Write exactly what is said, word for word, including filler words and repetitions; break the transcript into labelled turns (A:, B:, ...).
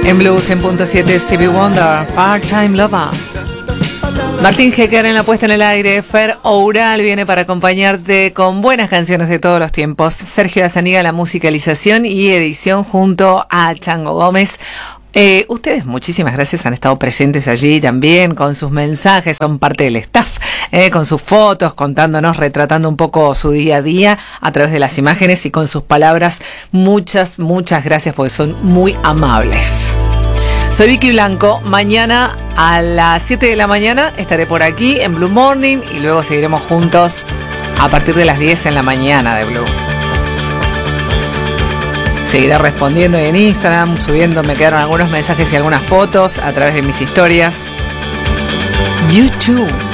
A: En Blue cien punto siete, Stevie Wonder, Part-Time Lover. Martín Hecker en la puesta en el aire. Fer Oural viene para acompañarte con buenas canciones de todos los tiempos. Sergio Azaniga, la musicalización y edición junto a Chango Gómez. Eh, ustedes, muchísimas gracias, han estado presentes allí también con sus mensajes, son parte del staff, eh, con sus fotos, contándonos, retratando un poco su día a día a través de las imágenes y con sus palabras. Muchas, muchas gracias porque son muy amables. Soy Vicky Blanco, mañana a las siete de la mañana estaré por aquí en Blue Morning y luego seguiremos juntos a partir de las diez en la mañana de Blue. Seguiré respondiendo en Instagram, subiendo, me quedaron algunos mensajes y algunas fotos a través de mis historias. YouTube.